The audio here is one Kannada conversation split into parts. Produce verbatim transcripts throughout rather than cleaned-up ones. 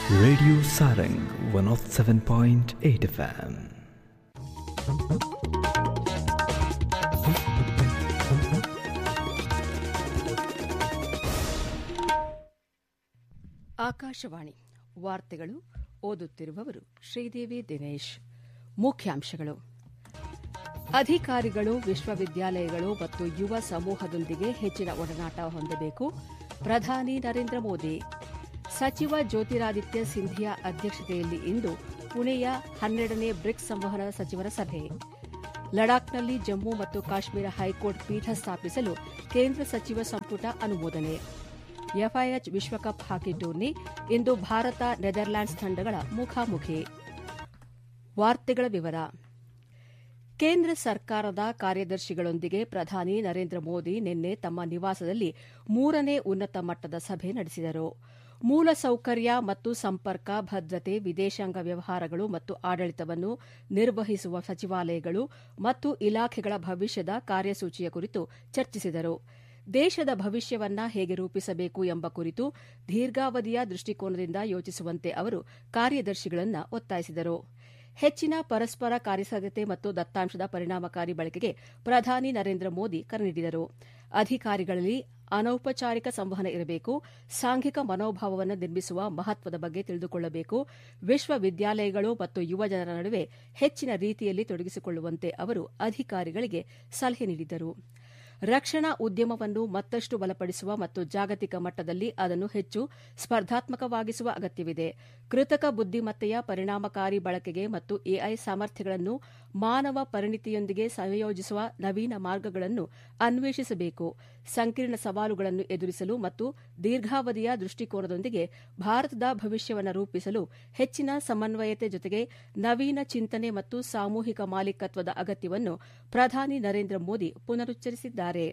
Radio Sarang one oh seven point eight F M. Akashvani ವಾರ್ತೆಗಳು ಓದುತ್ತಿರುವವರು ಶ್ರೀದೇವಿ ದಿನೇಶ್. ಮುಖ್ಯಾಂಶಗಳು: ಅಧಿಕಾರಿಗಳು ವಿಶ್ವವಿದ್ಯಾಲಯಗಳು ಮತ್ತು ಯುವ ಸಮೂಹದೊಂದಿಗೆ ಹೆಚ್ಚಿನ ಒಡನಾಟ ಹೊಂದಬೇಕು, ಪ್ರಧಾನಿ ನರೇಂದ್ರ ಮೋದಿ. ಸಚಿವ ಜ್ಯೋತಿರಾದಿತ್ಯ ಸಿಂಧಿಯಾ ಅಧ್ಯಕ್ಷತೆಯಲ್ಲಿ ಇಂದು ಪುಣೆಯ ಹನ್ನೆರಡನೇ ಬ್ರಿಕ್ಸ್ ಸಂವಹನ ಸಚಿವರ ಸಭೆ. ಲಡಾಖ್ನಲ್ಲಿ ಜಮ್ಮು ಮತ್ತು ಕಾಶ್ಮೀರ ಹೈಕೋರ್ಟ್ ಪೀಠ ಸ್ಥಾಪಿಸಲು ಕೇಂದ್ರ ಸಚಿವ ಸಂಪುಟ ಅನುಮೋದನೆ. ಎಫ್ಐಎಚ್ ವಿಶ್ವಕಪ್ ಹಾಕಿ ಟೂರ್ನಿ ಇಂದು ಭಾರತ ನೆದರ್ಲ್ಯಾಂಡ್ಸ್ ತಂಡಗಳ ಮುಖಾಮುಖಿ. ವಾರ್ತೆಗಳ ವಿವರ. ಕೇಂದ್ರ ಸರ್ಕಾರದ ಕಾರ್ಯದರ್ಶಿಗಳೊಂದಿಗೆ ಪ್ರಧಾನಿ ನರೇಂದ್ರ ಮೋದಿ ನಿನ್ನೆ ತಮ್ಮ ನಿವಾಸದಲ್ಲಿ ಮೂರನೇ ಉನ್ನತ ಮಟ್ಟದ ಸಭೆ ನಡೆಸಿದರು. ಮೂಲಸೌಕರ್ಯ ಮತ್ತು ಸಂಪರ್ಕ, ಭದ್ರತೆ, ವಿದೇಶಾಂಗ ವ್ಯವಹಾರಗಳು ಮತ್ತು ಆಡಳಿತವನ್ನು ನಿರ್ವಹಿಸುವ ಸಚಿವಾಲಯಗಳು ಮತ್ತು ಇಲಾಖೆಗಳ ಭವಿಷ್ಯದ ಕಾರ್ಯಸೂಚಿಯ ಕುರಿತು ಚರ್ಚಿಸಿದರು. ದೇಶದ ಭವಿಷ್ಯವನ್ನ ಹೇಗೆ ರೂಪಿಸಬೇಕು ಎಂಬ ಕುರಿತು ದೀರ್ಘಾವಧಿಯ ದೃಷ್ಟಿಕೋನದಿಂದ ಯೋಚಿಸುವಂತೆ ಅವರು ಕಾರ್ಯದರ್ಶಿಗಳನ್ನು ಒತ್ತಾಯಿಸಿದರು. ಹೆಚ್ಚಿನ ಪರಸ್ಪರ ಕಾರ್ಯಸಾಧ್ಯತೆ ಮತ್ತು ದತ್ತಾಂಶದ ಪರಿಣಾಮಕಾರಿ ಬಳಕೆಗೆ ಪ್ರಧಾನಿ ನರೇಂದ್ರ ಮೋದಿ ಕರೆ ನೀಡಿದರು. ಅಧಿಕಾರಿಗಳಲ್ಲಿ ಅನೌಪಚಾರಿಕ ಸಂವಹನ ಇರಬೇಕು, ಸಾಂಘಿಕ ಮನೋಭಾವವನ್ನು ನಿರ್ಮಿಸುವ ಮಹತ್ವದ ಬಗ್ಗೆ ತಿಳಿದುಕೊಳ್ಳಬೇಕು, ವಿಶ್ವವಿದ್ಯಾಲಯಗಳು ಮತ್ತು ಯುವಜನರ ನಡುವೆ ಹೆಚ್ಚಿನ ರೀತಿಯಲ್ಲಿ ತೊಡಗಿಸಿಕೊಳ್ಳುವಂತೆ ಅವರು ಅಧಿಕಾರಿಗಳಿಗೆ ಸಲಹೆ ನೀಡಿದರು. ರಕ್ಷಣಾ ಉದ್ಯಮವನ್ನು ಮತ್ತಷ್ಟು ಬಲಪಡಿಸುವ ಮತ್ತು ಜಾಗತಿಕ ಮಟ್ಟದಲ್ಲಿ ಅದನ್ನು ಹೆಚ್ಚು ಸ್ಪರ್ಧಾತ್ಮಕವಾಗಿಸುವ ಅಗತ್ಯವಿದೆ. ಕೃತಕ ಬುದ್ದಿಮತ್ತೆಯ ಪರಿಣಾಮಕಾರಿ ಬಳಕೆಗೆ ಮತ್ತು ಎಐ ಸಾಮರ್ಥ್ಯಗಳನ್ನು ಮಾನವ ಪರಿಣಿತಿಯೊಂದಿಗೆ ಸಂಯೋಜಿಸುವ ನವೀನ ಮಾರ್ಗಗಳನ್ನು ಅನ್ವೇಷಿಸಬೇಕು. ಸಂಕೀರ್ಣ ಸವಾಲುಗಳನ್ನು ಎದುರಿಸಲು ಮತ್ತು ದೀರ್ಘಾವಧಿಯ ದೃಷ್ಟಿಕೋನದೊಂದಿಗೆ ಭಾರತದ ಭವಿಷ್ಯವನ್ನು ರೂಪಿಸಲು ಹೆಚ್ಚಿನ ಸಮನ್ವಯತೆ ಜೊತೆಗೆ ನವೀನ ಚಿಂತನೆ ಮತ್ತು ಸಾಮೂಹಿಕ ಮಾಲೀಕತ್ವದ ಅಗತ್ಯವನ್ನು ಪ್ರಧಾನಿ ನರೇಂದ್ರ ಮೋದಿ ಪುನರುಚ್ಚರಿಸಿದ್ದಾರೆ.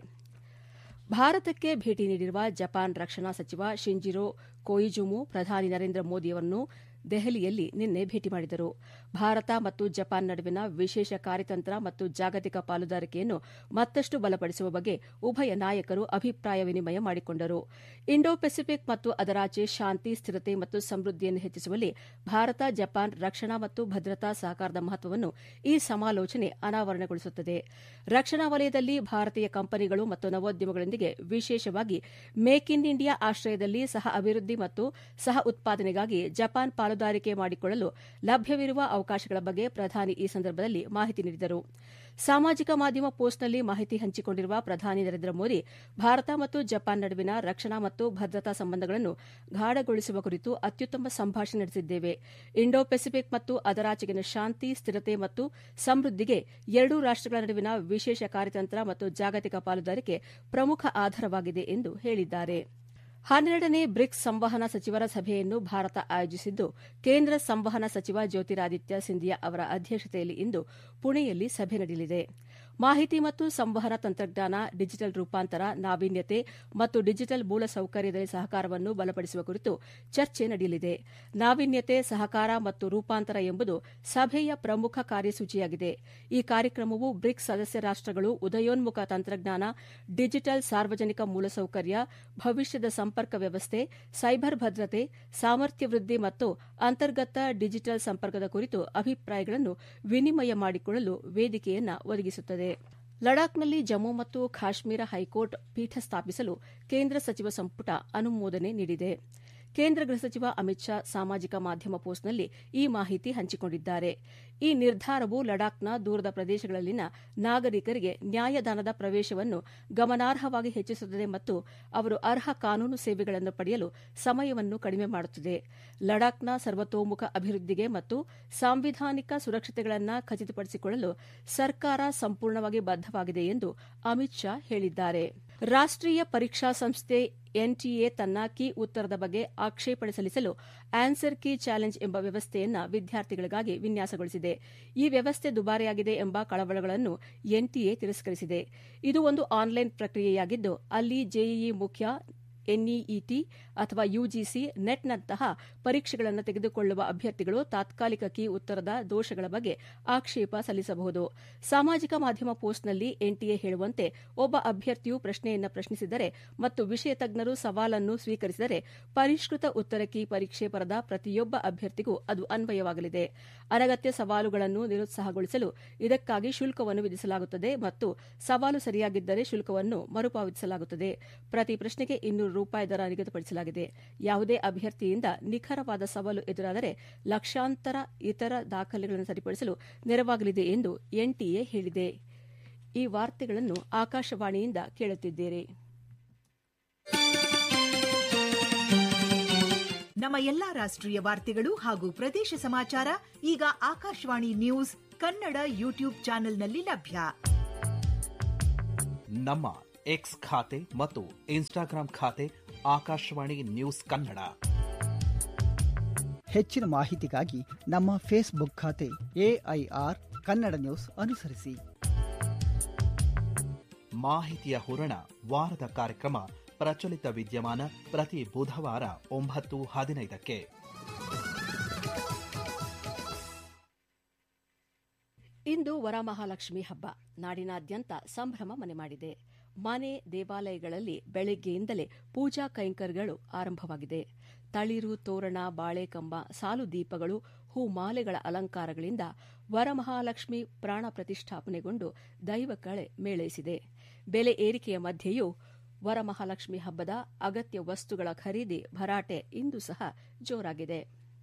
ಭಾರತಕ್ಕೆ ಭೇಟಿ ನೀಡಿರುವ ಜಪಾನ್ ರಕ್ಷಣಾ ಸಚಿವ ಶಿಂಜಿರೋ ಕೊಯಿಜುಮು ಪ್ರಧಾನಿ ನರೇಂದ್ರ ಮೋದಿಯವರನ್ನು ದೆಹಲಿಯಲ್ಲಿ ನಿನ್ನೆ ಭೇಟಿ ಮಾಡಿದರು. ಭಾರತ ಮತ್ತು ಜಪಾನ್ ನಡುವಿನ ವಿಶೇಷ ಕಾರ್ಯತಂತ್ರ ಮತ್ತು ಜಾಗತಿಕ ಪಾಲುದಾರಿಕೆಯನ್ನು ಮತ್ತಷ್ಟು ಬಲಪಡಿಸುವ ಬಗ್ಗೆ ಉಭಯ ನಾಯಕರು ಅಭಿಪ್ರಾಯ ವಿನಿಮಯ ಮಾಡಿಕೊಂಡರು. ಇಂಡೋ ಪೆಸಿಫಿಕ್ ಮತ್ತು ಅದರಾಚೆ ಶಾಂತಿ, ಸ್ಥಿರತೆ ಮತ್ತು ಸಮೃದ್ಧಿಯನ್ನು ಹೆಚ್ಚಿಸುವಲ್ಲಿ ಭಾರತ ಜಪಾನ್ ರಕ್ಷಣಾ ಮತ್ತು ಭದ್ರತಾ ಸಹಕಾರದ ಮಹತ್ವವನ್ನು ಈ ಸಮಾಲೋಚನೆ ಅನಾವರಣಗೊಳಿಸುತ್ತದೆ. ರಕ್ಷಣಾ ವಲಯದಲ್ಲಿ ಭಾರತೀಯ ಕಂಪನಿಗಳು ಮತ್ತು ನವೋದ್ಯಮಗಳೊಂದಿಗೆ ವಿಶೇಷವಾಗಿ ಮೇಕ್ ಇನ್ ಇಂಡಿಯಾ ಆಶ್ರಯದಲ್ಲಿ ಸಹ ಅಭಿವೃದ್ಧಿ ಮತ್ತು ಸಹ ಉತ್ಪಾದನೆಗಾಗಿ ಜಪಾನ್ ಪಾಲುದಾರಿಕೆ ಮಾಡಿಕೊಳ್ಳಲು ಲಭ್ಯವಿರುವ ಅವಕಾಶಗಳ ಬಗ್ಗೆ ಪ್ರಧಾನಿ ಈ ಸಂದರ್ಭದಲ್ಲಿ ಮಾಹಿತಿ ನೀಡಿದರು. ಸಾಮಾಜಿಕ ಮಾಧ್ಯಮ ಪೋಸ್ಟ್ನಲ್ಲಿ ಮಾಹಿತಿ ಹಂಚಿಕೊಂಡಿರುವ ಪ್ರಧಾನಿ ನರೇಂದ್ರ ಮೋದಿ ಭಾರತ ಮತ್ತು ಜಪಾನ್ ನಡುವಿನ ರಕ್ಷಣಾ ಮತ್ತು ಭದ್ರತಾ ಸಂಬಂಧಗಳನ್ನು ಗಾಢಗೊಳಿಸುವ ಕುರಿತು ಅತ್ಯುತ್ತಮ ಸಂಭಾಷಣೆ ನಡೆಸಿದ್ದೇವೆ. ಇಂಡೋ ಪೆಸಿಫಿಕ್ ಮತ್ತು ಅದರಾಚೆಗಿನ ಶಾಂತಿ, ಸ್ಥಿರತೆ ಮತ್ತು ಸಮೃದ್ಧಿಗೆ ಎರಡೂ ರಾಷ್ಟಗಳ ನಡುವಿನ ವಿಶೇಷ ಕಾರ್ಯತಂತ್ರ ಮತ್ತು ಜಾಗತಿಕ ಪಾಲುದಾರಿಕೆ ಪ್ರಮುಖ ಆಧಾರವಾಗಿದೆ ಎಂದು ಹೇಳಿದ್ದಾರೆ. ಹನ್ನೆರಡನೇ ಬ್ರಿಕ್ಸ್ ಸಂವಹನ ಸಚಿವರ ಸಭೆಯನ್ನು ಭಾರತ ಆಯೋಜಿಸಿದ್ದು, ಕೇಂದ್ರ ಸಂವಹನ ಸಚಿವ ಜ್ಯೋತಿರಾದಿತ್ಯ ಸಿಂಧಿಯಾ ಅವರ ಅಧ್ಯಕ್ಷತೆಯಲ್ಲಿ ಇಂದು ಪುಣೆಯಲ್ಲಿ ಸಭೆ ನಡೆಯಲಿದೆ. ಮಾಹಿತಿ ಮತ್ತು ಸಂವಹನ ತಂತ್ರಜ್ಞಾನ, ಡಿಜಿಟಲ್ ರೂಪಾಂತರ, ನಾವೀನ್ಯತೆ ಮತ್ತು ಡಿಜಿಟಲ್ ಮೂಲಸೌಕರ್ಯದಲ್ಲಿ ಸಹಕಾರವನ್ನು ಬಲಪಡಿಸುವ ಕುರಿತು ಚರ್ಚೆ ನಡೆಯಲಿದೆ. ನಾವೀನ್ಯತೆ, ಸಹಕಾರ ಮತ್ತು ರೂಪಾಂತರ ಎಂಬುದು ಸಭೆಯ ಪ್ರಮುಖ ಕಾರ್ಯಸೂಚಿಯಾಗಿದೆ. ಈ ಕಾರ್ಯಕ್ರಮವು ಬ್ರಿಕ್ಸ್ ಸದಸ್ಯ ರಾಷ್ಟಗಳು ಉದಯೋನ್ಮುಖ ತಂತ್ರಜ್ಞಾನ, ಡಿಜಿಟಲ್ ಸಾರ್ವಜನಿಕ ಮೂಲಸೌಕರ್ಯ, ಭವಿಷ್ಯದ ಸಂಪರ್ಕ ವ್ಯವಸ್ಥೆ, ಸೈಬರ್ ಭದ್ರತೆ, ಸಾಮರ್ಥ್ಯ ವೃದ್ಧಿ ಮತ್ತು ಅಂತರ್ಗತ ಡಿಜಿಟಲ್ ಸಂಪರ್ಕದ ಕುರಿತು ಅಭಿಪ್ರಾಯಗಳನ್ನು ವಿನಿಮಯ ಮಾಡಿಕೊಳ್ಳಲು ವೇದಿಕೆಯನ್ನು ಒದಗಿಸುತ್ತದೆ. ಲಡಾಖ್ನಲ್ಲಿ ಜಮ್ಮು ಮತ್ತು ಕಾಶ್ಮೀರ ಹೈಕೋರ್ಟ್ ಪೀಠ ಸ್ಥಾಪಿಸಲು ಕೇಂದ್ರ ಸಚಿವ ಸಂಪುಟ ಅನುಮೋದನೆ ನೀಡಿದೆ. ಕೇಂದ್ರ ಗೃಹ ಸಚಿವ ಅಮಿತ್ ಶಾ ಸಾಮಾಜಿಕ ಮಾಧ್ಯಮ ಪೋಸ್ಟ್ನಲ್ಲಿ ಈ ಮಾಹಿತಿ ಹಂಚಿಕೊಂಡಿದ್ದಾರೆ. ಈ ನಿರ್ಧಾರವು ಲಡಾಖ್ನ ದೂರದ ಪ್ರದೇಶಗಳಲ್ಲಿನ ನಾಗರಿಕರಿಗೆ ನ್ಯಾಯದಾನದ ಪ್ರವೇಶವನ್ನು ಗಮನಾರ್ಹವಾಗಿ ಹೆಚ್ಚಿಸುತ್ತದೆ ಮತ್ತು ಅವರು ಅರ್ಹ ಕಾನೂನು ಸೇವೆಗಳನ್ನು ಪಡೆಯಲು ಸಮಯವನ್ನು ಕಡಿಮೆ ಮಾಡುತ್ತದೆ. ಲಡಾಖ್ನ ಸರ್ವತೋಮುಖ ಅಭಿವೃದ್ಧಿಗೆ ಮತ್ತು ಸಾಂವಿಧಾನಿಕ ಸುರಕ್ಷತೆಗಳನ್ನು ಖಚಿತಪಡಿಸಿಕೊಳ್ಳಲು ಸರ್ಕಾರ ಸಂಪೂರ್ಣವಾಗಿ ಬದ್ದವಾಗಿದೆ ಎಂದು ಅಮಿತ್ ಶಾ ಹೇಳಿದ್ದಾರೆ. ರಾಷ್ಟೀಯ ಪರೀಕ್ಷಾ ಸಂಸ್ಥೆ ಎನ್ಟಿಎ ತನ್ನ ಕೀ ಉತ್ತರದ ಬಗ್ಗೆ ಆಕ್ಷೇಪಣೆ ಸಲ್ಲಿಸಲು ಆನ್ಸರ್ ಕೀ ಚಾಲೆಂಜ್ ಎಂಬ ವ್ಯವಸ್ಥೆಯನ್ನು ವಿದ್ಯಾರ್ಥಿಗಳಿಗಾಗಿ ವಿನ್ಯಾಸಗೊಳಿಸಿದೆ. ಈ ವ್ಯವಸ್ಥೆ ದುಬಾರಿಯಾಗಿದೆ ಎಂಬ ಕಳವಳಗಳನ್ನು ಎನ್ಟಿಎ ತಿರಸ್ಕರಿಸಿದೆ. ಇದು ಒಂದು ಆನ್ಲೈನ್ ಪ್ರಕ್ರಿಯೆಯಾಗಿದ್ದು, ಅಲ್ಲಿ ಜೆಇಇ ಮುಖ್ಯ ಎನ್ಇಇಟಿ ಅಥವಾ ಯುಜಿಸಿ ನೆಟ್ನಂತಹ ಪರೀಕ್ಷೆಗಳನ್ನು ತೆಗೆದುಕೊಳ್ಳುವ ಅಭ್ಯರ್ಥಿಗಳು ತಾತ್ಕಾಲಿಕ ಕೀ ಉತ್ತರದ ದೋಷಗಳ ಬಗ್ಗೆ ಆಕ್ಷೇಪ ಸಲ್ಲಿಸಬಹುದು. ಸಾಮಾಜಿಕ ಮಾಧ್ಯಮ ಪೋಸ್ಟ್ನಲ್ಲಿ ಎನ್ಟಿಎ ಹೇಳುವಂತೆ ಒಬ್ಬ ಅಭ್ಯರ್ಥಿಯು ಪ್ರಶ್ನೆಯನ್ನು ಪ್ರಶ್ನಿಸಿದರೆ ಮತ್ತು ವಿಷಯ ತಜ್ಞರು ಸವಾಲನ್ನು ಸ್ವೀಕರಿಸಿದರೆ ಪರಿಷ್ಕೃತ ಉತ್ತರ ಕೀ ಪರೀಕ್ಷೆ ಬರೆದ ಪ್ರತಿಯೊಬ್ಬ ಅಭ್ಯರ್ಥಿಗೂ ಅದು ಅನ್ವಯವಾಗಲಿದೆ. ಅನಗತ್ಯ ಸವಾಲುಗಳನ್ನು ನಿರುತ್ಸಾಹಗೊಳಿಸಲು ಇದಕ್ಕಾಗಿ ಶುಲ್ಕವನ್ನು ವಿಧಿಸಲಾಗುತ್ತದೆ ಮತ್ತು ಸವಾಲು ಸರಿಯಾಗಿದ್ದರೆ ಶುಲ್ಕವನ್ನು ಮರುಪಾವತಿಸಲಾಗುತ್ತದೆ. ಪ್ರತಿ ಪ್ರಶ್ನೆಗೆ ಇನ್ನೂರು ರೂಪಾಯಿ ದರ ನಿಗದಿಪಡಿಸಲಾಗಿದೆ. ಯಾವುದೇ ಅಭ್ಯರ್ಥಿಯಿಂದ ನಿಖರವಾದ ಸವಾಲು ಎದುರಾದರೆ ಲಕ್ಷಾಂತರ ಇತರ ದಾಖಲೆಗಳನ್ನು ಸರಿಪಡಿಸಲು ನೆರವಾಗಲಿದೆ ಎಂದು ಎನ್ಟಿಎ ಹೇಳಿದೆ. ಈ ವಾರ್ತೆಗಳನ್ನು ಆಕಾಶವಾಣಿಯಿಂದ ಕೇಳುತ್ತಿದ್ದೀರಿ. ನಮ್ಮ ಎಲ್ಲಾ ರಾಷ್ಟ್ರೀಯ ವಾರ್ತೆಗಳು ಹಾಗೂ ಪ್ರದೇಶ ಸಮಾಚಾರ ಈಗ ಆಕಾಶವಾಣಿ ನ್ಯೂಸ್ ಕನ್ನಡ ಯೂಟ್ಯೂಬ್ ಚಾನೆಲ್ನಲ್ಲಿ ಲಭ್ಯ. ನಮ್ಮ ಎಕ್ಸ್ ಖಾತೆ ಮತ್ತು ಇನ್ಸ್ಟಾಗ್ರಾಂ ಖಾತೆ ಆಕಾಶವಾಣಿ ನ್ಯೂಸ್ ಕನ್ನಡ. ಹೆಚ್ಚಿನ ಮಾಹಿತಿಗಾಗಿ ನಮ್ಮ ಫೇಸ್ಬುಕ್ ಖಾತೆ ಎಐಆರ್ ಕನ್ನಡ ನ್ಯೂಸ್ ಅನುಸರಿಸಿ. ಮಾಹಿತಿಯ ಹೂರಣ ವಾರದ ಕಾರ್ಯಕ್ರಮ ಪ್ರಚಲಿತ ವಿದ್ಯಮಾನ ಪ್ರತಿ ಬುಧವಾರ ಒಂಬತ್ತು ಹದಿನೈದಕ್ಕೆ. ಇಂದು ವರಮಹಾಲಕ್ಷ್ಮಿ ಹಬ್ಬ ನಾಡಿನಾದ್ಯಂತ ಸಂಭ್ರಮ ಮನೆ ಮಾಡಿದೆ. ಮನೆ ದೇವಾಲಯಗಳಲ್ಲಿ ಬೆಳಗ್ಗೆಯಿಂದಲೇ ಪೂಜಾ ಕೈಂಕರ್ಯಗಳು ಆರಂಭವಾಗಿದೆ. ತಳಿರು ತೋರಣ, ಬಾಳೆಕಂಬ, ಸಾಲು ದೀಪಗಳು, ಹೂಮಾಲೆಗಳ ಅಲಂಕಾರಗಳಿಂದ ವರಮಹಾಲಕ್ಷ್ಮಿ ಪ್ರಾಣ ಪ್ರತಿಷ್ಠಾಪನೆಗೊಂಡು ದೈವಕಳೆ ಮೇಳೈಸಿದೆ. ಬೆಲೆ ಏರಿಕೆಯ ಮಧ್ಯೆಯೂ ವರಮಹಾಲಕ್ಷ್ಮಿ ಹಬ್ಬದ ಅಗತ್ಯ ವಸ್ತುಗಳ ಖರೀದಿ ಭರಾಟೆ ಇಂದು ಸಹ ಜೋರಾಗಿದೆ.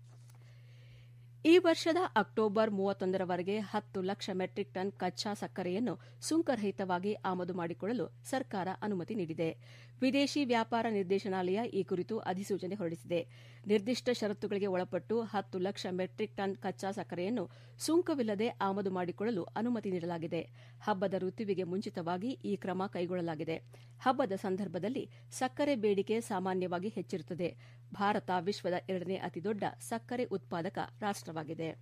ಈ ವರ್ಷದ ಅಕ್ಟೋಬರ್ ಮೂವತ್ತೊಂದರವರೆಗೆ ಹತ್ತು ಲಕ್ಷ ಮೆಟ್ರಿಕ್ ಟನ್ ಕಚ್ಚಾ ಸಕ್ಕರೆಯನ್ನು ಸುಂಕರಹಿತವಾಗಿ ಆಮದು ಮಾಡಿಕೊಳ್ಳಲು ಸರ್ಕಾರ ಅನುಮತಿ ನೀಡಿದೆ. ವಿದೇಶಿ ವ್ಯಾಪಾರ ನಿರ್ದೇಶನಾಲಯ ಈ ಕುರಿತು ಅಧಿಸೂಚನೆ ಹೊರಡಿಸಿದೆ. ನಿರ್ದಿಷ್ಟ ಷರತ್ತುಗಳಿಗೆ ಒಳಪಟ್ಟು ಹತ್ತು ಲಕ್ಷ ಮೆಟ್ರಿಕ್ ಟನ್ ಕಚ್ಚಾ ಸಕ್ಕರೆಯನ್ನು ಸುಂಕವಿಲ್ಲದೆ ಆಮದು ಮಾಡಿಕೊಳ್ಳಲು ಅನುಮತಿ ನೀಡಲಾಗಿದೆ. ಹಬ್ಬದ ಋತುವಿಗೆ ಮುಂಚಿತವಾಗಿ ಈ ಕ್ರಮ ಕೈಗೊಳ್ಳಲಾಗಿದೆ. ಹಬ್ಬದ ಸಂದರ್ಭದಲ್ಲಿ ಸಕ್ಕರೆ ಬೇಡಿಕೆ ಸಾಮಾನ್ಯವಾಗಿ ಹೆಚ್ಚಿರುತ್ತದೆ. ಭಾರತ ವಿಶ್ವದ ಎರಡನೇ ಅತಿದೊಡ್ಡ ಸಕ್ಕರೆ ಉತ್ಪಾದಕ ರಾಷ್ಟವಾಗಿದೆ.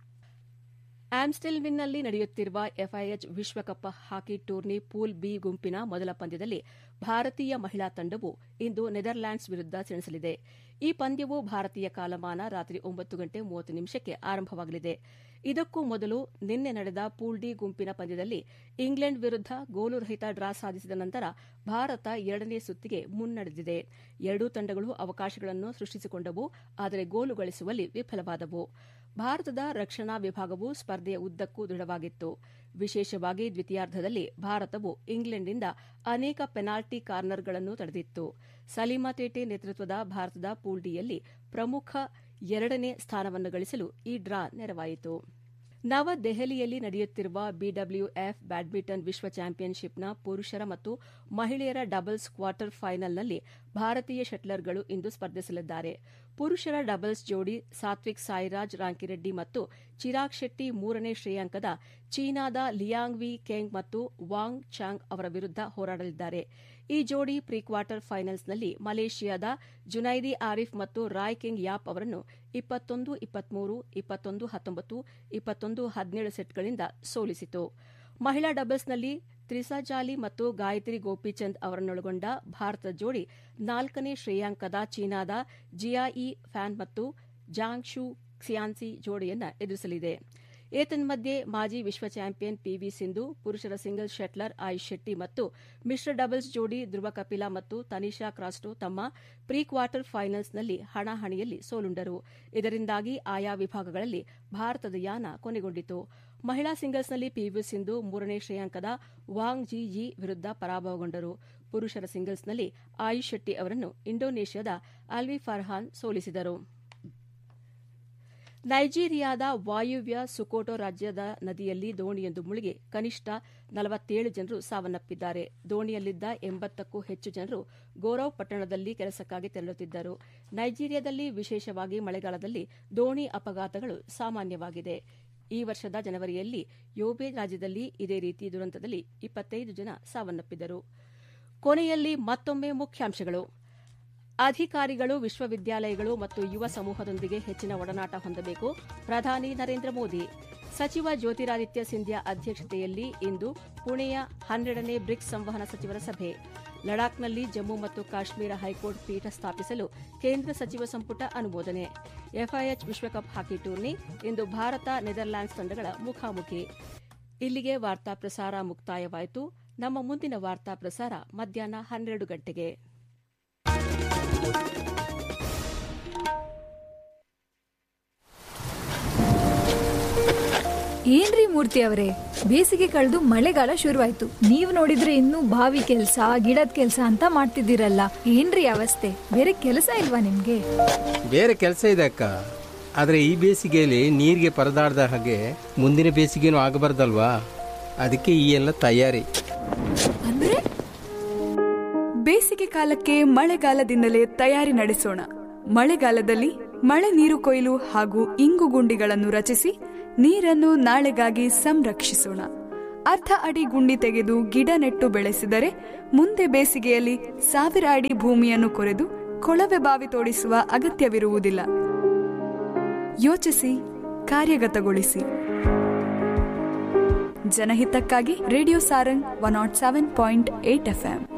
ಆಮ್ಸ್ಟೆಲ್ವಿನ್ನಲ್ಲಿ ನಡೆಯುತ್ತಿರುವ ಎಫ್ಐಎಚ್ ವಿಶ್ವಕಪ್ ಹಾಕಿ ಟೂರ್ನಿ ಪೂಲ್ ಬಿ ಗುಂಪಿನ ಮೊದಲ ಪಂದ್ಯದಲ್ಲಿ ಭಾರತೀಯ ಮಹಿಳಾ ತಂಡವು ಇಂದು ನೆದರ್ಲ್ಯಾಂಡ್ಸ್ ವಿರುದ್ಧ ಸೆಣಸಲಿದೆ. ಈ ಪಂದ್ಯವು ಭಾರತೀಯ ಕಾಲಮಾನ ರಾತ್ರಿ ಒಂಬತ್ತು ಗಂಟೆ ಮೂವತ್ತು ನಿಮಿಷಕ್ಕೆ ಆರಂಭವಾಗಲಿದೆ. ಇದಕ್ಕೂ ಮೊದಲು ನಿನ್ನೆ ನಡೆದ ಪೂಲ್ ಡಿ ಗುಂಪಿನ ಪಂದ್ಯದಲ್ಲಿ ಇಂಗ್ಲೆಂಡ್ ವಿರುದ್ಧ ಗೋಲುರಹಿತ ಡ್ರಾ ಸಾಧಿಸಿದ ನಂತರ ಭಾರತ ಎರಡನೇ ಸುತ್ತಿಗೆ ಮುನ್ನಡೆದಿದೆ. ಎರಡೂ ತಂಡಗಳು ಅವಕಾಶಗಳನ್ನು ಸೃಷ್ಟಿಸಿಕೊಂಡವು, ಆದರೆ ಗೋಲು ಗಳಿಸುವಲ್ಲಿ ವಿಫಲವಾದವು. ಭಾರತದ ರಕ್ಷಣಾ ವಿಭಾಗವು ಸ್ಪರ್ಧೆಯ ಉದ್ದಕ್ಕೂ ದೃಢವಾಗಿತ್ತು. ವಿಶೇಷವಾಗಿ ದ್ವಿತೀಯಾರ್ಧದಲ್ಲಿ ಭಾರತವು ಇಂಗ್ಲೆಂಡ್ನಿಂದ ಅನೇಕ ಪೆನಾಲ್ಟಿ ಕಾರ್ನರ್ಗಳನ್ನು ತಡೆದಿತ್ತು. ಸಲೀಮಾ ಟೇಟೆ ನೇತೃತ್ವದ ಭಾರತದ ಪೂಲ್ ಡಿಯಲ್ಲಿ ಪ್ರಮುಖ ಎರಡನೇ ಸ್ಥಾನವನ್ನು ಗಳಿಸಲು ಈ ಡ್ರಾ ನೆರವಾಯಿತು. ನವದೆಹಲಿಯಲ್ಲಿ ನಡೆಯುತ್ತಿರುವ ಬಿಡಬ್ಲ್ಯೂಎಫ್ ಬ್ಯಾಡ್ಮಿಂಟನ್ ವಿಶ್ವ ಚಾಂಪಿಯನ್ಶಿಪ್ನ ಪುರುಷರ ಮತ್ತು ಮಹಿಳೆಯರ ಡಬಲ್ಸ್ ಕ್ವಾರ್ಟರ್ ಫೈನಲ್ನಲ್ಲಿ ಭಾರತೀಯ ಶಟ್ಲರ್ಗಳು ಇಂದು ಸ್ಪರ್ಧಿಸಲಿದ್ದಾರೆ. ಪುರುಷರ ಡಬಲ್ಸ್ ಜೋಡಿ ಸಾತ್ವಿಕ್ ಸಾಯಿರಾಜ್ ರಾಂಕಿರೆಡ್ಡಿ ಮತ್ತು ಚಿರಾಗ್ ಶೆಟ್ಟಿ ಮೂರನೇ ಶ್ರೇಯಾಂಕದ ಚೀನಾದ ಲಿಯಾಂಗ್ ವಿ ಕೆಂಗ್ ಮತ್ತು ವಾಂಗ್ ಚಾಂಗ್ ಅವರ ವಿರುದ್ಧ ಹೋರಾಡಲಿದ್ದಾರೆ. ಈ ಜೋಡಿ ಪ್ರೀ ಕ್ವಾರ್ಟರ್ ಫೈನಲ್ಸ್ನಲ್ಲಿ ಮಲೇಷಿಯಾದ ಜುನೈದಿ ಆರಿಫ್ ಮತ್ತು ರಾಯ್ ಕಿಂಗ್ ಯಾಪ್ ಅವರನ್ನು ಇಪ್ಪತ್ತೊಂದು ಇಪ್ಪತ್ಮೂರು, ಇಪ್ಪತ್ತೊಂದು ಹತ್ತೊಂಬತ್ತು, ಇಪ್ಪತ್ತೊಂದು ಹದಿನೇಳು ಸೆಟ್ಗಳಿಂದ ಸೋಲಿಸಿತು. ಮಹಿಳಾ ಡಬಲ್ಸ್ನಲ್ಲಿ ತ್ರಿಸಾ ಜಾಲಿ ಮತ್ತು ಗಾಯತ್ರಿ ಗೋಪಿಚಂದ್ ಅವರನ್ನೊಳಗೊಂಡ ಭಾರತದ ಜೋಡಿ ನಾಲ್ಕನೇ ಶ್ರೇಯಾಂಕದ ಚೀನಾದ ಜಿಯಾಯಿ ಫ್ಯಾನ್ ಮತ್ತು ಜಾಂಗ್ ಶೂ ಕ್ಸಿಯಾನ್ಸಿ ಜೋಡಿಯನ್ನು ಎದುರಿಸಲಿದೆ. ಏತನ್ಮಧ್ಯೆ ಮಾಜಿ ವಿಶ್ವ ಚಾಂಪಿಯನ್ ಪಿವಿ ಸಿಂಧು, ಪುರುಷರ ಸಿಂಗಲ್ಸ್ ಶಟ್ಲರ್ ಆಯುಷ್ ಶೆಟ್ಟಿ ಮತ್ತು ಮಿಶ್ರ ಡಬಲ್ಸ್ ಜೋಡಿ ಧ್ರುವ ಕಪಿಲಾ ಮತ್ತು ತನಿಷಾ ಕ್ರಾಸ್ಟೋ ತಮ್ಮ ಪ್ರೀ ಕ್ವಾರ್ಟರ್ ಫೈನಲ್ಸ್ನಲ್ಲಿ ಹಣಾಹಣಿಯಲ್ಲಿ ಸೋಲುಂಡರು. ಇದರಿಂದಾಗಿ ಆಯಾ ವಿಭಾಗಗಳಲ್ಲಿ ಭಾರತದ ಯಾನ ಕೊನೆಗೊಂಡಿತು. ಮಹಿಳಾ ಸಿಂಗಲ್ಸ್ನಲ್ಲಿ ಪಿವಿ ಸಿಂಧು ಮೂರನೇ ಶ್ರೇಯಾಂಕದ ವಾಂಗ್ ಜಿ ಯಿ ವಿರುದ್ಧ ಪರಾಭವಗೊಂಡರು. ಪುರುಷರ ಸಿಂಗಲ್ಸ್ನಲ್ಲಿ ಆಯುಷ್ ಶೆಟ್ಟಿ ಅವರನ್ನು ಇಂಡೋನೇಷ್ಯಾದ ಅಲ್ವಿ ಫರ್ಹಾನ್ ಸೋಲಿಸಿದರು. ನೈಜೀರಿಯಾದ ವಾಯುವ್ಯ ಸುಕೋಟೋ ರಾಜ್ಯದ ನದಿಯಲ್ಲಿ ದೋಣಿಯೊಂದು ಮುಳುಗಿ ಕನಿಷ್ಠ ನಲವತ್ತೇಳು ಜನರು ಸಾವನ್ನಪ್ಪಿದ್ದಾರೆ. ದೋಣಿಯಲ್ಲಿದ್ದ ಎಂಬತ್ತಕ್ಕೂ ಹೆಚ್ಚು ಜನರು ಗೋರವ್ ಪಟ್ಟಣದಲ್ಲಿ ಕೆಲಸಕ್ಕಾಗಿ ತೆರಳುತ್ತಿದ್ದರು. ನೈಜೀರಿಯಾದಲ್ಲಿ ವಿಶೇಷವಾಗಿ ಮಳೆಗಾಲದಲ್ಲಿ ದೋಣಿ ಅಪಘಾತಗಳು ಸಾಮಾನ್ಯವಾಗಿದೆ. ಈ ವರ್ಷದ ಜನವರಿಯಲ್ಲಿ ಯೋಬೆ ರಾಜ್ಯದಲ್ಲಿ ಇದೇ ರೀತಿ ದುರಂತದಲ್ಲಿ ಇಪ್ಪತ್ತೈದು ಜನ ಸಾವನ್ನಪ್ಪಿದರು. ಕೊನೆಯಲ್ಲಿ ಮತ್ತೊಮ್ಮೆ ಮುಖ್ಯಾಂಶಗಳು. ಅಧಿಕಾರಿಗಳು ವಿಶ್ವವಿದ್ಯಾಲಯಗಳು ಮತ್ತು ಯುವ ಸಮೂಹದೊಂದಿಗೆ ಹೆಚ್ಚಿನ ಒಡನಾಟ ಹೊಂದಬೇಕು, ಪ್ರಧಾನಿ ನರೇಂದ್ರ ಮೋದಿ. ಸಚಿವ ಜ್ಯೋತಿರಾದಿತ್ಯ ಸಿಂಧ್ಯಾ ಅಧ್ಯಕ್ಷತೆಯಲ್ಲಿ ಇಂದು ಪುಣೆಯ ಹನ್ನೆರಡನೇ ಬ್ರಿಕ್ಸ್ ಸಂವಹನ ಸಚಿವರ ಸಭೆ. ಲಡಾಖ್ನಲ್ಲಿ ಜಮ್ಮು ಮತ್ತು ಕಾಶ್ಮೀರ ಹೈಕೋರ್ಟ್ ಪೀಠ ಸ್ಥಾಪಿಸಲು ಕೇಂದ್ರ ಸಚಿವ ಸಂಪುಟ ಅನುಮೋದನೆ. ಎಫ್ಐಎಚ್ ವಿಶ್ವಕಪ್ ಹಾಕಿ ಟೂರ್ನಿ ಇಂದು ಭಾರತ ನೆದರ್ಲ್ಯಾಂಡ್ಸ್ ತಂಡಗಳ ಮುಖಾಮುಖಿ. ಇಲ್ಲಿಗೆ ವಾರ್ತಾ ಪ್ರಸಾರ ಮುಕ್ತಾಯವಾಯಿತು. ನಮ್ಮ ಮುಂದಿನ ವಾರ್ತಾ ಪ್ರಸಾರ ಮಧ್ಯಾಹ್ನ ಹನ್ನೆರಡು ಗಂಟೆಗೆ. ಏನ್ರಿ ಮೂರ್ತಿ ಅವರೇ, ಬೇಸಿಗೆ ಕಳೆದು ಮಳೆಗಾಲ ಶುರುವಾಯ್ತು. ನೀವು ನೋಡಿದ್ರೆ ಇನ್ನೂ ಬಾವಿ ಕೆಲ್ಸ ಗಿಡದ ಕೆಲ್ಸ ಅಂತ ಮಾಡ್ತಿದ್ದೀರಲ್ಲ, ಏನ್ರಿ ಅವಸ್ಥೆ? ಬೇರೆ ಕೆಲಸ ಇಲ್ವಾ ನಿಮ್ಗೆ? ಬೇರೆ ಕೆಲಸ ಇದೆ ಅಕ್ಕ, ಆದ್ರೆ ಈ ಬೇಸಿಗೆಯಲ್ಲಿ ನೀರಿಗೆ ಪರದಾಡ್ದ ಹಾಗೆ ಮುಂದಿನ ಬೇಸಿಗೆನೂ ಆಗಬಾರ್ದಲ್ವಾ, ಅದಕ್ಕೆ ಈ ಎಲ್ಲ ತಯಾರಿ. ಅಂದ್ರೆ ಬೇಸಿಗೆ ಕಾಲಕ್ಕೆ ಮಳೆಗಾಲದಿಂದಲೇ ತಯಾರಿ ನಡೆಸೋಣ. ಮಳೆಗಾಲದಲ್ಲಿ ಮಳೆ ನೀರು ಕೊಯ್ಲು ಹಾಗೂ ಇಂಗು ಗುಂಡಿಗಳನ್ನು ರಚಿಸಿ ನೀರನ್ನು ನಾಳೆಗಾಗಿ ಸಂರಕ್ಷಿಸೋಣ. ಅರ್ಧ ಅಡಿ ಗುಂಡಿ ತೆಗೆದು ಗಿಡ ನೆಟ್ಟು ಬೆಳೆಸಿದರೆ ಮುಂದೆ ಬೇಸಿಗೆಯಲ್ಲಿ ಸಾವಿರ ಅಡಿ ಭೂಮಿಯನ್ನು ಕೊರೆದು ಕೊಳವೆ ಬಾವಿ ತೋಡಿಸುವ ಅಗತ್ಯವಿರುವುದಿಲ್ಲ. ಯೋಚಿಸಿ, ಕಾರ್ಯಗತಗೊಳಿಸಿ. ಜನಹಿತಕ್ಕಾಗಿ radio Sarang one not seven point eight FM.